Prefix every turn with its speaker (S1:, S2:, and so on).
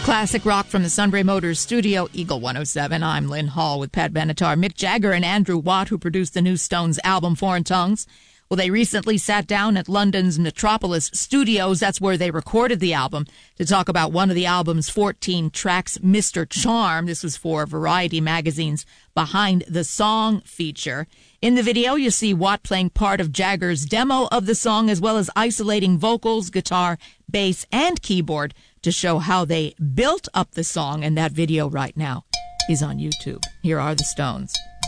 S1: Classic rock from the Sunbury Motors studio, Eagle 107. I'm Lynn Hall with Pat Benatar. Mick Jagger and Andrew Watt, who produced the new Stones album, Foreign Tongues. Well, they recently sat down at London's Metropolis Studios. That's where they recorded the album to talk about one of the album's 14 tracks, Mr. Charm. This was for Variety magazine's Behind the Song feature. In the video, you see Watt playing part of Jagger's demo of the song, as well as isolating vocals, guitar, bass, and keyboard to show how they built up the song. And that video right now is on YouTube. Here are the Stones.